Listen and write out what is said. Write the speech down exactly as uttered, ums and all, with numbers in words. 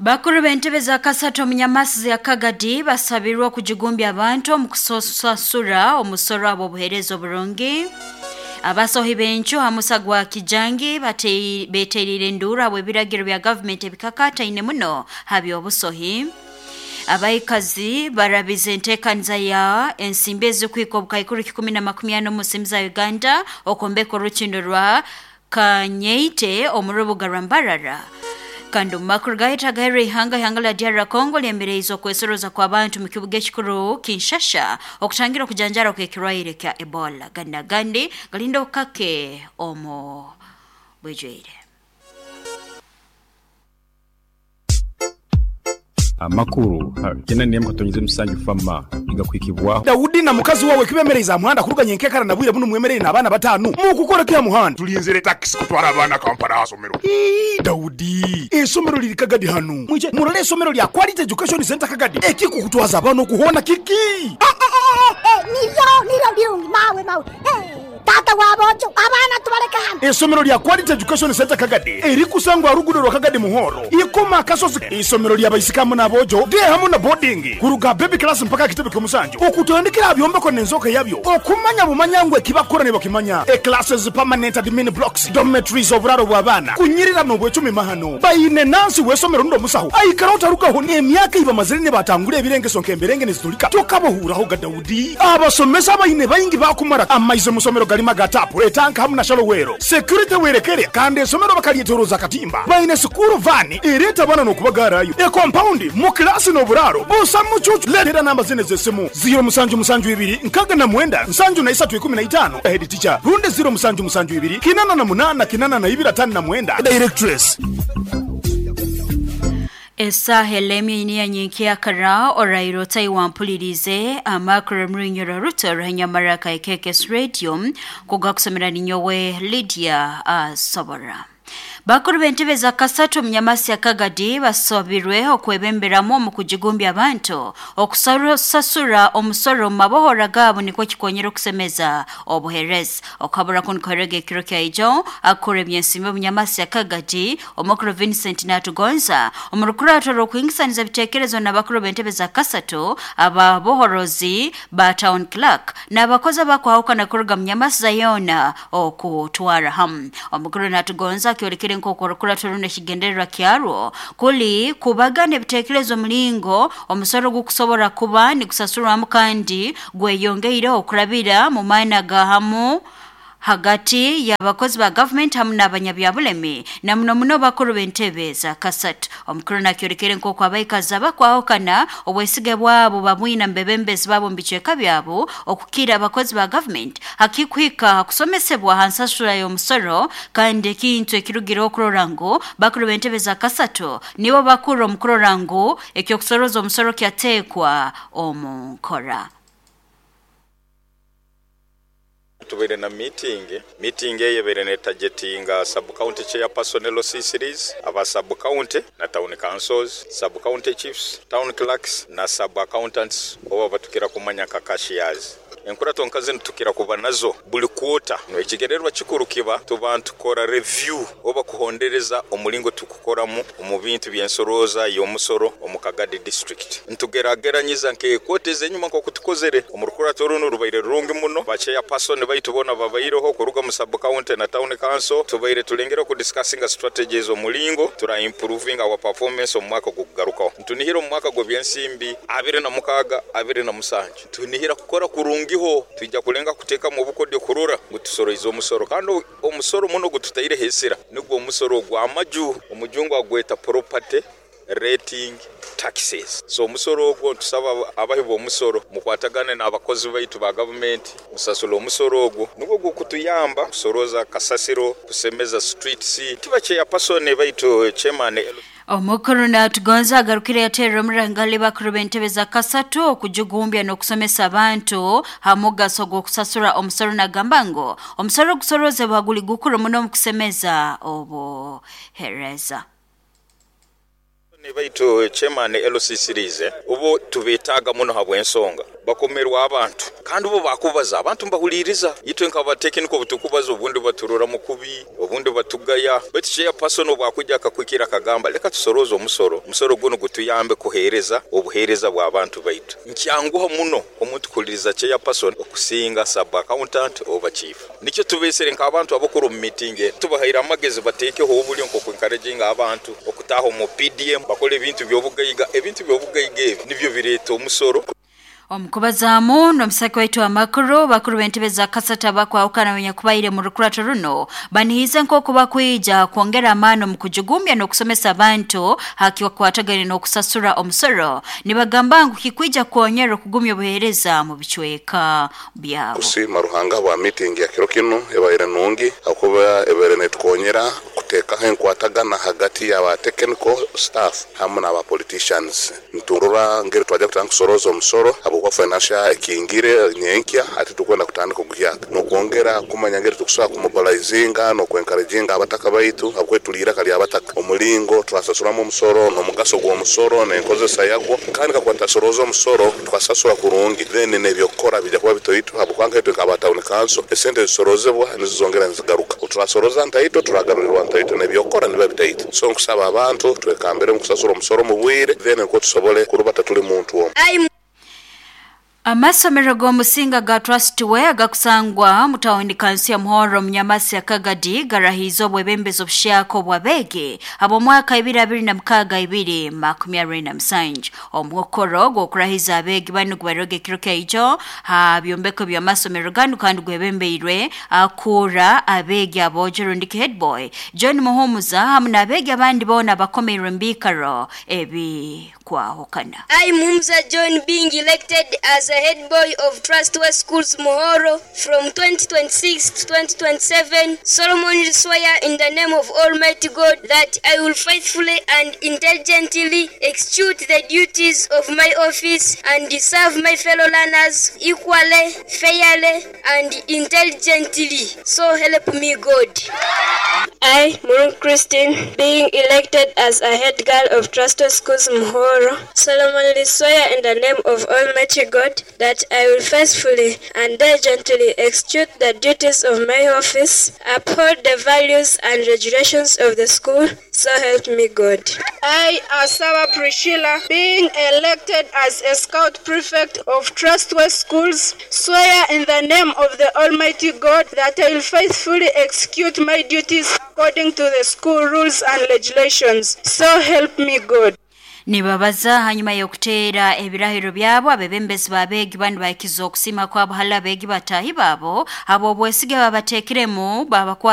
Bakuru b'entebe za Kasatu Munyamasi ya Kagadi basabirwa kujigumbya abantu mu kusasura omusoro abo buherezo burungi. Abasohi bencho hamusagwa kijangi bate beterire ndura abo biragiro bya government bikakata ine muno habyo obusohi. Abaikazi barabize ntekanza ya ensimbeze kwikobuka ikuru kikumi na makumi ano musimza Uganda okombeko ruchindo rwa Kanyeite omurubuga rwambarara. Kando makuru gaita gairi hanga hangala diara Kongo liembereizo kwesoroza kwa bantu mkibuge chikuru Kinshasa okutangira kujanjara kwekirwaire kya Ebola ganda gandi galindo kake omo bwejeire. Amakuru kina niye mkatonyize musanju fama igakwikibwa Daudi na mukazi wawe kibemereza muhanda kuruganye nkekara na bwire buno mwemerere nabana batanu mu gukora kya muhanda tulinzire taxi kutwara abana Kampala hasomero. Daudi esomero liri Kagadi hanu mwije murale esomero lya Quality Education Center Kagadi eki kukutwaza abana kuhona kiki eh eh eh niyo niyo birungi mawe mawe eh tata wabojo abana tubareka hano esomero lya Quality Education Center Kagadi eri kusangwa rugudo rwa Kagadi muhoro ikoma kasozi esomero lya bayisikamu na bojo de hamu na boarding kuruga baby class mpaka kitebe kumusanju okutondekera abyombe nenzoka yabyo okumanya bumanyangwe kibakora ne bakimanya e classes permanent admin blocks dormitories oburaro bw'abana kunyirira no bwecumi mahano bayine nansi wesomero ndo musaho ayikara utarukaho ne emyaka iba mazirine batangure ebirengeso nkemberenge nezitulika tokabohuraho ga Daudi abasomesa bayine bayingi bakumara amaize musomero galima gatapu etanka hamu na shalowero security werekere kandi esomero bakalietoroza katimba bayine school van ereta bana no kubagarayo e compound mu class no buraro busa muchuchu letera namba zine zesimu zero musanju musanju ibiri nkaga na mwenda nsanju na isatu ikumi na itano head teacher runde zero musanju musanju ibiri kinana na munana kinana na ibira tani na mwenda directress. Esa helemi ni yanyikia kara orairo taiwampulirize amakuru mrinyora ruto ranyamara kaikekes radio kuga kusomera ninyowe Lydia uh, Sobora. Bakuru b'entebe za Kasatu Munyamasi ya Kagadi basobirwe okwebemberamo mu kujigumbya abantu okusasura omusoro mabohora gabo niko kikonyero kusemeza obuherez okabura kunkorege kiro kya ijo akore byensimbe Munyamasi ya Kagadi omukuru Vincent Natugonza omurukurato ro kwingisaniza bitekerezo na bakuru b'entebe za Kasatu ababohorozi ba town clerk na bakoza bakwahuka na kuruga Munyamasi zayona okutwara ham omukuru Natugonza kyorekere nkokora turune kigenderera kyaro kuli kubagane bitekerezo mlingo omusoro gukusobora kuba ni kusasura mukandi gweyongeire okurabira mu maina gahamu hagati ya bakozi ba government hamu n'abanyabyabulemi na muno muno bakuru b'entebe za Kasatu omukuru nakyorekere nkoko abayikaza bakwahokana obwesige bwabo bamwina mbebembezi babo mbicheka byabo okukira abakozi ba government hakikwika kusomesebwa hansasura yo musoro kandi kintu ekirugiro okurorango bakuru b'entebe za Kasatu nibo bakuru omukororango ekyo kusoroza omusoro kyatekwa omukora. Tubere na meeting meeting yebere ne targetinga sub county chairperson L C series aba sub county na town councils sub county chiefs town clerks na sub accountants oba batukira kumanya kakashiyazi enkura tonkaze ntukira kuba nazo buli quarter no ekigererwa kikuru kiba tubantu kora review oba kuhondereza omulingo tukukoramu mu bintu byensoroza y'omusoro omukagadi district ntugerageranyiza nke kote zenyuma ko kutukozere omurukura toruno rubaire rungi muno bacheya person bayitubona babayireho kuruga mu sub county na town council tubaire tulengera ku discussing strategies omulingo tura improving our performance omwaka kugarukaho ntunihira omwaka go byensimbi abire na mukaga abire na musanju tunihira kukora kurungi ho tujja kulenga kuteka mu bukodyo kurura gutusoro izo musoro kandi omusoro muno gututaire hesera nigwo omusoro gwa maju omujungu agweta property rating taxes so omusoro ogwo tusaba abahibo omusoro mukwatagane n'abakozi baitu ba government musasula omusoro ogwo nigwo gukutuyamba kusoroza kasasiro kusemeza street c tibache ya person baitu chairman omukuru Natugonza agarukire yatero murangali bakuru b'entebe za Kasatu okujugumbya no kusomesa abantu hamugaso go kusasura omusoro na gambango omusoro gusoroze baguli gukuru muno mukusemeza obo hereza ne baitu chairman L C series ubo tubetaga muno habwe ensonga bakomerwa abantu kandi bo bakubaza abantu mbahuliriza itwe nkaba technical butukubaza ubundi baturura mukubi ubundi batugaya betiche ya personal bwakujya akakwikira kagamba leka tusorozo umusoro umusoro guno gutuyambe kuhereza obuhereza bw'abantu baitu nkyanguha muno omuntu kuliriza che ya person okusinga sub accountant over chief nicyo tubesere nk'abantu abakuru mu meeting tubahira amagezi bateke ho obuli nko encouraging abantu okutaho mu P D M bakole ebintu byobugayiga ebintu byobugayiga nibyo bireto umusoro. Omukubazamu n'omusaka wetu amakuru bakuru b'entebe za Kasata bakwawukana wenya kubaire mu rukurato runo banihize nko kuba kwija kwongera amano mu kujugumya n'okusomesa abantu hakiwa kwatagane n'okusasura omusoro nibagamba ngo kikwija kwonyera okugumya obuhereza mu bichweka byabo kusima ruhanga bwa meeting ya kiro kino ebaire nungi akuba ebaire netwonyera kuteka henkwatagana hagati ya ba technical staff hamwe n'aba politicians nturura ngere twaje kutankusoroza omusoro kwa financial ekingire nyenkya ati tukwenda kutandika kugyaka no kuongera kumanya ngere tukusaba kumobilizinga no kwencouraginga abataka baitu akwetulira kali abataka omulingo twasasura mu musoro no mugaso gwo musoro n'enkozesa yago kandi kakwata sorozo musoro twasasura kurungi then nebyokora bijya kuba bitoyito abukwanka etu nkabatauni kanso esente zisorozebwa nizongera nzigaruka utrasoroza ntaito turagarurirwa ntaito nebyokora niba bitaito so nkusaba abantu twekambere mu kusasura musoro mu bwire then ko tusobole kurubata tuli muntu wo. Amasomero g'omusinga ga Trustway agakusangwa mutawuni kansi ya Muhoro Mnyamasi ya Kagadi garahizo bwebembezo bushako bwabege abo mwaka ibiri abiri na mkaga ibiri makumi abiri na musanju omukoro gw'okurahiza abege banu gwaroge kiroke ijo ha byombeko bya masomero ganu kandi gwebembeirwe akura abege abojero ndike headboy John Muhumuza hamuna abege abandi bona bakomeirwe mbikaro ebi kwa hokana. I Muhumuza John being elected as a head boy of Trustway Schools Muhoro from twenty twenty-six to twenty twenty-seven, solemnly swear in the name of Almighty God that I will faithfully and intelligently execute the duties of my office and serve my fellow learners equally, fairly, and intelligently. So help me God. I, Murung Christine, being elected as a head girl of Trustway Schools Muhoro, solemnly swear in the name of Almighty God that I will faithfully and diligently execute the duties of my office, uphold the values and regulations of the school, so help me God. I, Asawa Priscilla, being elected as a scout prefect of Trustway Schools, swear in the name of the Almighty God that I will faithfully execute my duties according to the school rules and regulations, so help me God. Nibabaza hanyuma yokutera ebirahiro byabo abebembezi babegi bandu bakizo kusima kwa bahala begi batahi babo abo bwesige babatekiremu baba kwa